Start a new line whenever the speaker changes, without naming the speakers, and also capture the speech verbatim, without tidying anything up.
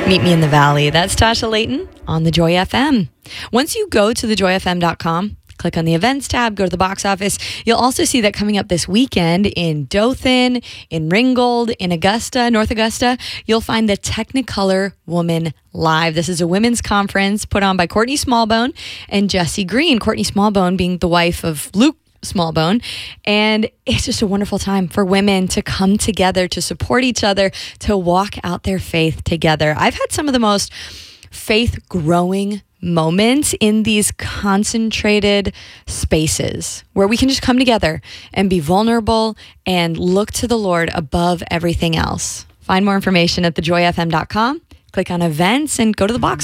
Meet me in the valley. That's Tasha Layton on the Joy F M. Once you go to the joy f m dot com, click on the events tab, go to the box office. You'll also see that coming up this weekend in Dothan, in Ringgold, in Augusta, North Augusta, you'll find the Technicolor Woman Live. This is a women's conference put on by Courtney Smallbone and Jessie Green. Courtney Smallbone being the wife of Luke Smallbone. And it's just a wonderful time for women to come together, to support each other, to walk out their faith together. I've had some of the most faith-growing moments in these concentrated spaces where we can just come together and be vulnerable and look to the Lord above everything else. Find more information at the joy f m dot com. Click on events and go to the box